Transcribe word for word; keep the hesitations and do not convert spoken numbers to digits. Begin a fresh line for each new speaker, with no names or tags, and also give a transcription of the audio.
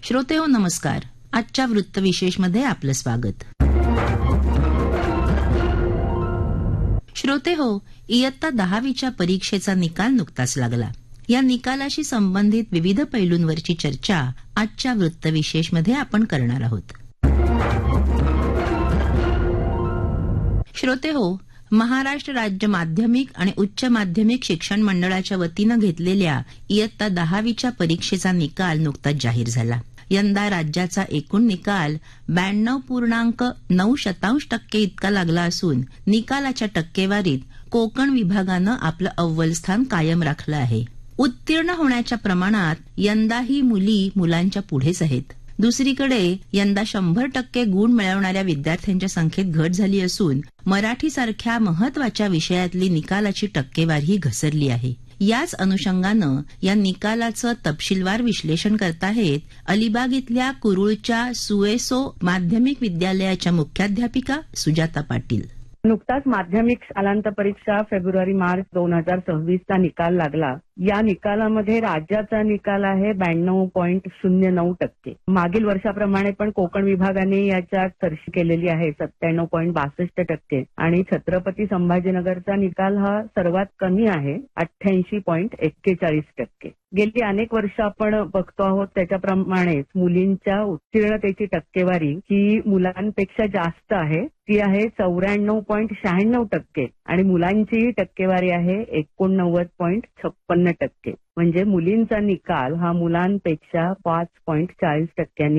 श्रोतेहो नमस्कार. आजच्या वृत्तविशेषमध्ये आपलं स्वागत. श्रोतेहो, इयत्ता दहावीच्या परीक्षेचा निकाल नुकताच लागला. या निकालाशी संबंधित विविध पैलूंवरची चर्चा आजच्या वृत्तविशेषमध्ये आपण करणार आहोत. श्रोतेहो, महाराष्ट्र राज्य माध्यमिक आणि उच्च माध्यमिक शिक्षण मंडळाच्या वतीनं घेतलेल्या इयत्ता दहावीच्या परीक्षेचा निकाल नुकताच जाहीर झाला. यंदा राज्याचा एकूण निकाल ब्याण्णव पूर्णांक नऊ शतांश टक्के इतका लागला असून निकालाच्या टक्केवारीत कोकण विभागानं आपलं अव्वल स्थान कायम राखलं आहे. उत्तीर्ण होण्याच्या प्रमाणात यंदाही मुली मुलांच्या पुढेच आहेत. दुसरीकडे यंदा शंभर टक्के गुण मिळवणाऱ्या विद्यार्थ्यांच्या संख्येत घट झाली असून मराठीसारख्या महत्वाच्या विषयातली निकालाची टक्केवारी घसरली आहे. याच अनुषंगानं या निकालाचं तपशीलवार विश्लेषण करताहेत अलिबाग इथल्या कुरुळच्या सुएसो माध्यमिक विद्यालयाच्या मुख्याध्यापिका सुजाता पाटील.
नुकताच माध्यमिक शालांत परीक्षा फेब्रुवारी मार्च दोन हजार सव्वीस चा निकाल लागला. या निकालामध्ये राज्याचा निकाल आहे ब्याण्णव पॉईंट शून्य नऊ टक्के. मागील वर्षाप्रमाणे पण कोकण विभागाने याच्यात सरशी केलेली आहे सत्त्याण्णव पॉईंट बासष्ट टक्के आणि छत्रपती संभाजीनगरचा निकाल हा सर्वात कमी आहे अठ्ठ्याऐंशी पॉईंट एक्केचाळीस टक्के. गेली अनेक वर्ष आपण बघतो आहोत त्याच्याप्रमाणेच मुलींच्या उत्तीर्णतेची टक्केवारी ही मुलांपेक्षा जास्त आहे. ती आहे चौऱ्याण्णव पॉईंट शहाण्णव टक्के आणि मुलांची टक्केवारी आहे एकोणनव्वद पॉईंट छप्पन्न टक्के. म्हणजे मुलींचा निकाल हा मुलांपेक्षा पाच पॉईंट चाळीस टक्क्यांनी